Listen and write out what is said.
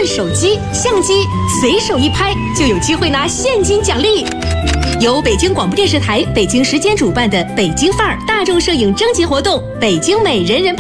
换手机、相机，随手一拍就有机会拿现金奖励。由北京广播电视台北京时间主办的北京范儿大众摄影征集活动，北京美人人